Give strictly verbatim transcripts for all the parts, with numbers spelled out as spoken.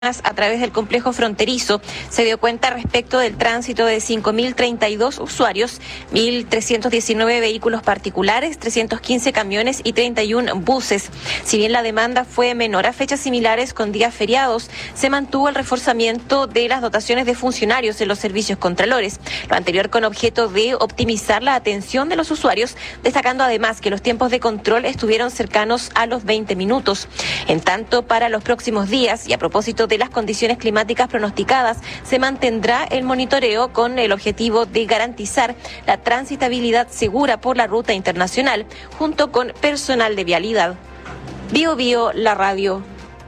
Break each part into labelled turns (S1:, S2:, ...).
S1: a través del complejo fronterizo se dio cuenta respecto del tránsito de cinco mil treinta y dos usuarios, mil trescientos diecinueve vehículos particulares, trescientos quince camiones y treinta y uno buses. Si bien la demanda fue menor a fechas similares con días feriados, se mantuvo el reforzamiento de las dotaciones de funcionarios en los servicios contralores, lo anterior con objeto de optimizar la atención de los usuarios, destacando además que los tiempos de control estuvieron cercanos a los veinte minutos. En tanto, para los próximos días y a propósito de las condiciones climáticas pronosticadas, se mantendrá el monitoreo con el objetivo de garantizar la transitabilidad segura por la ruta internacional, junto con personal de vialidad. Bio Bio, la radio.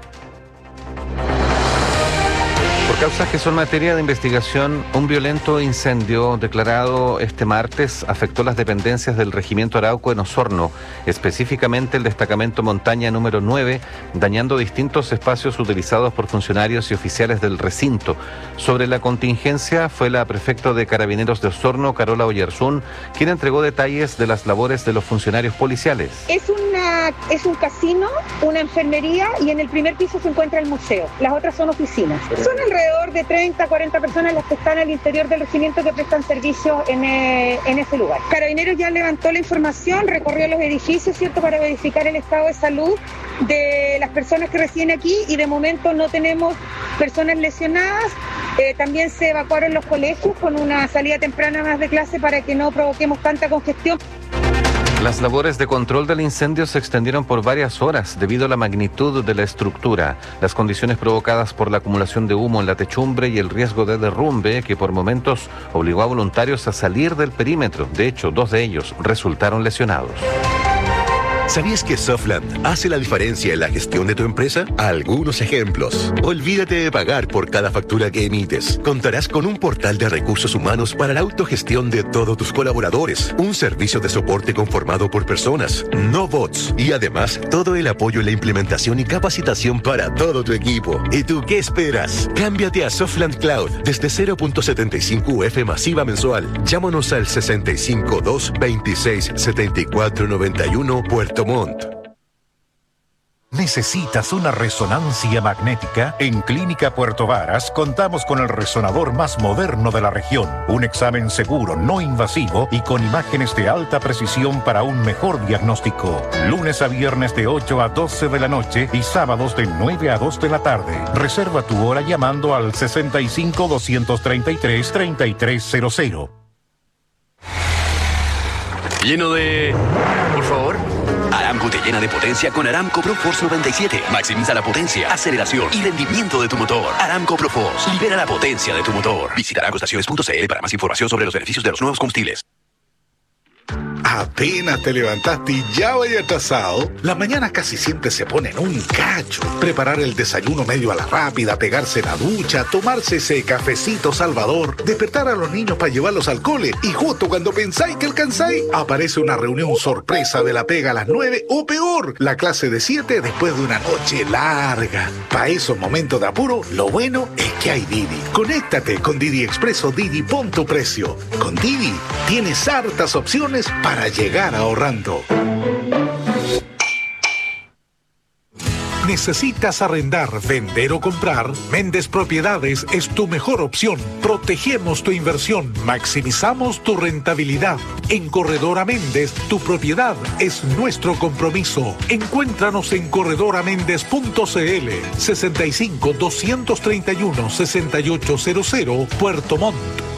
S2: Por causas que son materia de investigación, un violento incendio declarado este martes afectó las dependencias del Regimiento Arauco en Osorno, específicamente el destacamento Montaña número nueve, dañando distintos espacios utilizados por funcionarios y oficiales del recinto. Sobre la contingencia fue la prefecta de Carabineros de Osorno, Carola Oyarzún, quien entregó detalles de las labores de los funcionarios policiales.
S3: Es, una, es un casino, una enfermería y en el primer piso se encuentra el museo. Las otras son oficinas. Son alrededor de treinta, cuarenta personas las que están al interior del regimiento que prestan servicio en, eh, en ese lugar. Carabineros ya levantó la información, recorrió los edificios, ¿cierto?, para verificar el estado de salud de las personas que residen aquí y de momento no tenemos personas lesionadas. Eh, también se evacuaron los colegios con una salida temprana más de clase para que no provoquemos tanta congestión.
S2: Las labores de control del incendio se extendieron por varias horas debido a la magnitud de la estructura, las condiciones provocadas por la acumulación de humo en la techumbre y el riesgo de derrumbe que por momentos obligó a voluntarios a salir del perímetro. De hecho, dos de ellos resultaron lesionados.
S4: ¿Sabías que Softland hace la diferencia en la gestión de tu empresa? Algunos ejemplos. Olvídate de pagar por cada factura que emites. Contarás con un portal de recursos humanos para la autogestión de todos tus colaboradores. Un servicio de soporte conformado por personas, no bots. Y además, todo el apoyo en la implementación y capacitación para todo tu equipo. ¿Y tú qué esperas? Cámbiate a Softland Cloud desde cero punto setenta y cinco U F masiva mensual. Llámanos al sesenta y cinco, dos, veintiséis, setenta y cuatro, noventa y uno Puerto Montt.
S5: ¿Necesitas una resonancia magnética? En Clínica Puerto Varas contamos con el resonador más moderno de la región. Un examen seguro, no invasivo y con imágenes de alta precisión para un mejor diagnóstico. Lunes a viernes de ocho a doce de la noche y sábados de nueve a dos de la tarde. Reserva tu hora llamando al sesenta y cinco, doscientos treinta y tres, treinta y tres cero cero.
S6: Lleno de... Por favor. Aramco te llena de potencia con Aramco ProForce noventa y siete. Maximiza la potencia, aceleración y rendimiento de tu motor. Aramco ProForce. Libera la potencia de tu motor. Visita aramco estaciones punto c l para más información sobre los beneficios de los nuevos combustibles.
S7: Apenas te levantaste y ya vaya atrasado. Las mañanas casi siempre se ponen un cacho. Preparar el desayuno medio a la rápida, pegarse la ducha, tomarse ese cafecito salvador, despertar a los niños para llevarlos al cole y justo cuando pensáis que alcanzáis, aparece una reunión sorpresa de la pega a las nueve o peor, la clase de siete después de una noche larga. Para esos momentos de apuro, lo bueno es que hay Didi. Conéctate con Didi Expreso Didi, pon tu precio. Con Didi tienes hartas opciones para llegar ahorrando. ¿Necesitas arrendar, vender o comprar? Méndez Propiedades es tu mejor opción. Protegemos tu inversión, maximizamos tu rentabilidad. En Corredora Méndez, tu propiedad es nuestro compromiso. Encuéntranos en corredora méndez punto c l, sesenta y cinco, doscientos treinta y uno, sesenta y ocho cero cero, Puerto Montt.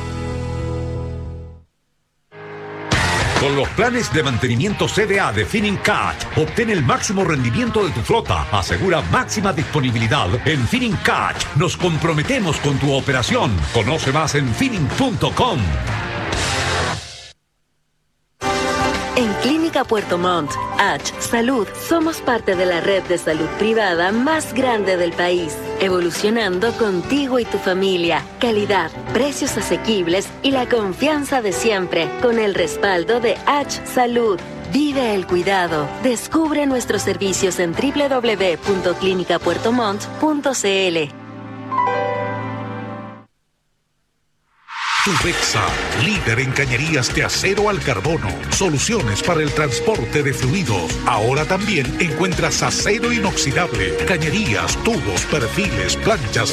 S8: Con los planes de mantenimiento C D A de Finincat, obtén el máximo rendimiento de tu flota. Asegura máxima disponibilidad. En Finincat nos comprometemos con tu operación. Conoce más en Finin punto com.
S9: En Clínica Puerto Montt, H Salud, somos parte de la red de salud privada más grande del país, evolucionando contigo y tu familia. Calidad, precios asequibles y la confianza de siempre, con el respaldo de H Salud. Vive el cuidado. Descubre nuestros servicios en doble u doble u doble u punto clínica puerto montt punto c l.
S7: Tubexa, líder en cañerías de acero al carbono. Soluciones para el transporte de fluidos. Ahora también encuentras acero inoxidable, cañerías, tubos, perfiles, planchas